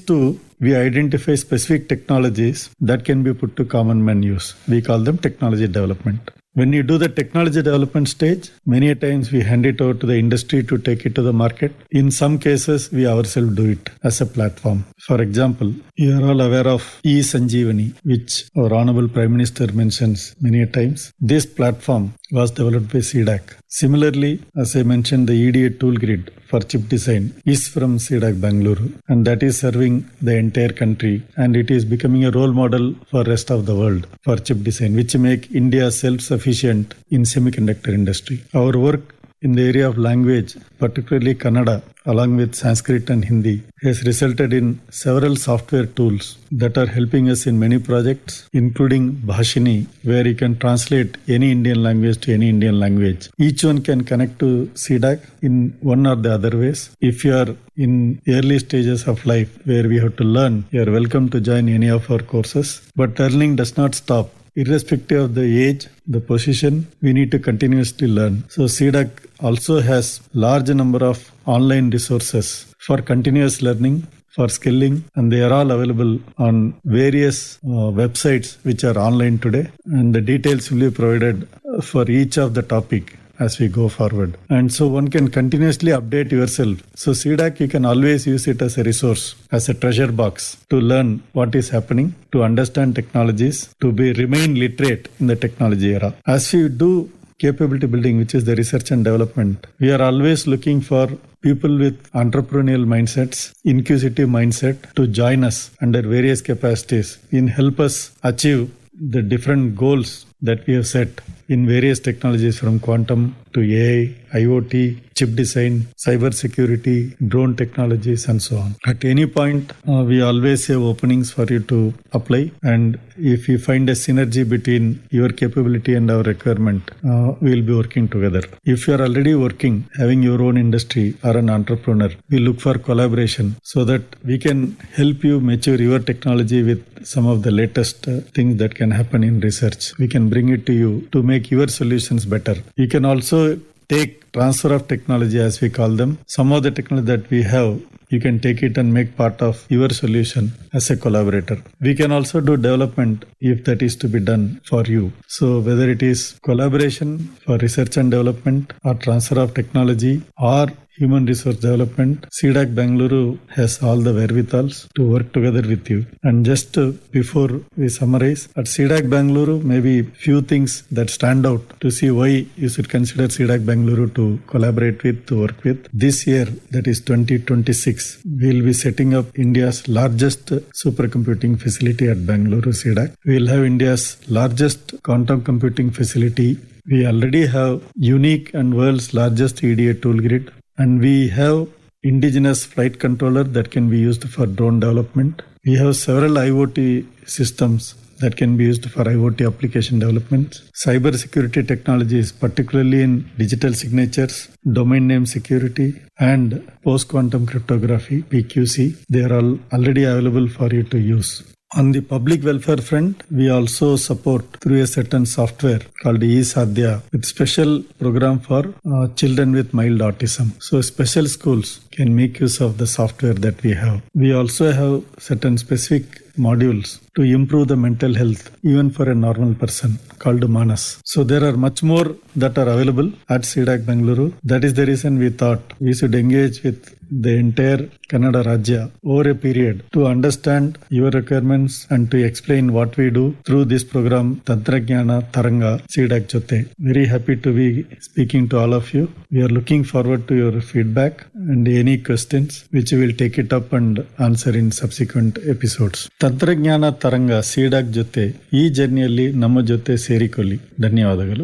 two, we identify specific technologies that can be put to common man use. We call them technology development. When you do the technology development stage, many a times we hand it over to the industry to take it to the market. In some cases, we ourselves do it as a platform. For example, you are all aware of e-Sanjeevani, which our Honorable Prime Minister mentions many a times. This platform was developed by CDAC. Similarly, as I mentioned, the EDA tool grid for chip design is from CDAC Bangalore, and that is serving the entire country, and it is becoming a role model for rest of the world for chip design, which make India self-sufficient in semiconductor industry. Our work in the area of language, particularly Kannada, along with Sanskrit and Hindi, has resulted in several software tools that are helping us in many projects, including Bhashini, where you can translate any Indian language to any Indian language. Each one can connect to CDAC in one or the other ways. If you are in early stages of life where we have to learn, you are welcome to join any of our courses. But learning does not stop. Irrespective of the age, the position, we need to continuously learn. So CDAC also has large number of online resources for continuous learning, for skilling, and they are all available on various websites which are online today, and the details will be provided for each of the topic as we go forward. And so one can continuously update yourself. So CDAC, you can always use it as a resource, as a treasure box to learn what is happening, to understand technologies, to remain literate in the technology era. As we do capability building, which is the research and development, we are always looking for people with entrepreneurial mindsets, inquisitive mindset to join us under various capacities and help us achieve the different goals that we have set in various technologies, from quantum to AI, IoT, chip design, cyber security, drone technologies, and so on. At any point, we always have openings for you to apply. And if you find a synergy between your capability and our requirement, we will be working together. If you are already working, having your own industry or an entrepreneur, we look for collaboration so that we can help you mature your technology with some of the latest things that can happen in research. We can bring it to you to make your solutions better. You can also take transfer of technology, as we call them. Some of the technology that we have, you can take it and make part of your solution as a collaborator. We can also do development if that is to be done for you. So whether it is collaboration for research and development or transfer of technology or human resource development, CDAC Bangalore has all the wherewithals to work together with you. And just before we summarize, at CDAC Bangalore, maybe few things that stand out to see why you should consider CDAC Bangalore to collaborate with, to work with. This year, that is 2026, we will be setting up India's largest supercomputing facility at Bangalore CDAC. We will have India's largest quantum computing facility. We already have unique and world's largest EDA tool grid. And we have indigenous flight controller that can be used for drone development. We have several IoT systems that can be used for IoT application development. Cyber security technologies, particularly in digital signatures, domain name security, and post-quantum cryptography, PQC, they are all already available for you to use. On the public welfare front, we also support through a certain software called eSadhya with special program for children with mild autism. So special schools can make use of the software that we have. We also have certain specific modules to improve the mental health even for a normal person called Manas. So there are much more that are available at CDAC Bangalore. That is the reason we thought we should engage with the entire Kannada Rajya over a period to understand your requirements and to explain what we do through this program Tantragnana Taranga CDAC Jote. Very happy to be speaking to all of you. We are looking forward to your feedback and any questions which we will take it up and answer in subsequent episodes. ತಂತ್ರಜ್ಞಾನ ತರಂಗ C-DAC ಜೊತೆ ಈ ಜರ್ನಿಯಲ್ಲಿ ನಮ್ಮ ಜೊತೆ ಸೇರಿಕೊಳ್ಳಿ. ಧನ್ಯವಾದಗಳು.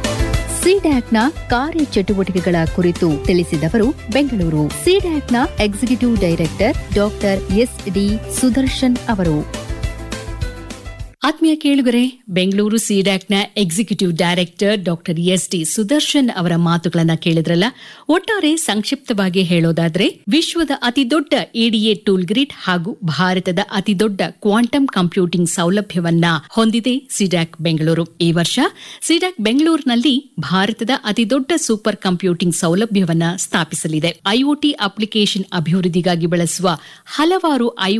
ಸಿಡ್ಯಾಕ್ನ ಕಾರ್ಯಚಟುವಟಿಕೆಗಳ ಕುರಿತು ತಿಳಿಸಿದವರು Bengaluru ಸಿಡ್ಯಾಕ್ನ executive director doctor SD. Sudarshan ಅವರು. ಆತ್ಮೀಯ ಕೇಳುಗರೆ, Bengaluru ಸಿಡ್ಯಾಕ್ನ executive director doctor SD. Sudarshan ಅವರ ಮಾತುಗಳನ್ನ ಕೇಳಿದ್ರಲ್ಲ. ಒಟ್ಟಾರೆ ಸಂಕ್ಷಿಪ್ತವಾಗಿ ಹೇಳೋದಾದ್ರೆ, ವಿಶ್ವದ ಅತಿದೊಡ್ಡ ಇಡಿಎ ಟೂಲ್ ಗ್ರಿಡ್ ಹಾಗೂ ಭಾರತದ ಅತಿದೊಡ್ಡ ಕ್ವಾಂಟಮ್ ಕಂಪ್ಯೂಟಿಂಗ್ ಸೌಲಭ್ಯವನ್ನ ಹೊಂದಿದೆ ಸಿಡ್ಯಾಕ್ ಬೆಂಗಳೂರು. ಈ ವರ್ಷ ಸಿಡ್ಯಾಕ್ ಬೆಂಗಳೂರಿನಲ್ಲಿ ಭಾರತದ ಅತಿದೊಡ್ಡ ಸೂಪರ್ ಕಂಪ್ಯೂಟಿಂಗ್ ಸೌಲಭ್ಯವನ್ನ ಸ್ಥಾಪಿಸಲಿದೆ. ಐಒಟಿ ಅಪ್ಲಿಕೇಶನ್ ಅಭಿವೃದ್ಧಿಗಾಗಿ ಬಳಸುವ ಹಲವಾರು